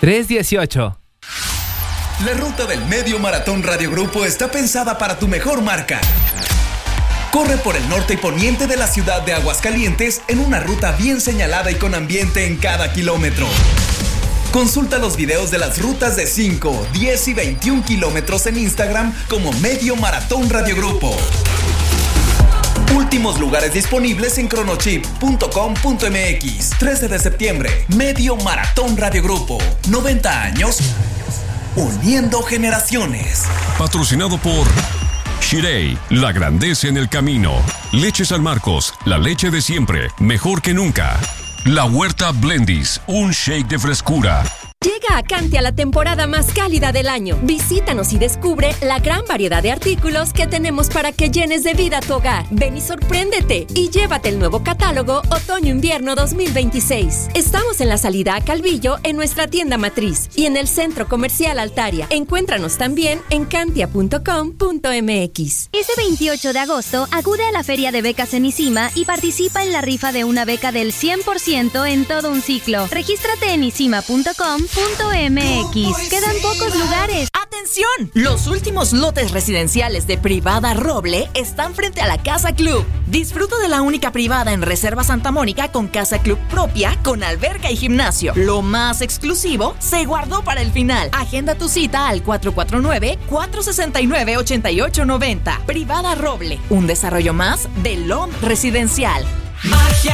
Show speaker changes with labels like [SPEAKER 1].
[SPEAKER 1] 3:18.
[SPEAKER 2] La ruta del Medio Maratón Radio Grupo está pensada para tu mejor marca. Corre por el norte y poniente de la ciudad de Aguascalientes en una ruta bien señalada y con ambiente en cada kilómetro. Consulta los videos de las rutas de 5, 10 y 21 kilómetros en Instagram como Medio Maratón Radio Grupo. Últimos lugares disponibles en cronochip.com.mx. 13 de septiembre, Medio Maratón Radio Grupo. 90 años, uniendo generaciones.
[SPEAKER 3] Patrocinado por Shirei, la grandeza en el camino. Leche San Marcos, la leche de siempre, mejor que nunca. La Huerta Blendis, un shake de frescura.
[SPEAKER 4] Llega a Cantia la temporada más cálida del año. Visítanos y descubre la gran variedad de artículos que tenemos para que llenes de vida tu hogar. Ven y sorpréndete y llévate el nuevo catálogo Otoño-Invierno 2026. Estamos en la salida a Calvillo en nuestra tienda matriz y en el Centro Comercial Altaria. Encuéntranos también en cantia.com.mx.
[SPEAKER 5] Este 28 de agosto acude a la Feria de Becas en ISIMA y participa en la rifa de una beca del 100% en todo un ciclo. Regístrate en isima.com.mx. Quedan pocos lugares.
[SPEAKER 6] ¡Atención! Los últimos lotes residenciales de Privada Roble están frente a la Casa Club. Disfruta de la única privada en Reserva Santa Mónica con casa club propia, con alberca y gimnasio. Lo más exclusivo se guardó para el final. Agenda tu cita al 449-469-8890. Privada Roble, un desarrollo más de LOM Residencial. ¡Magia!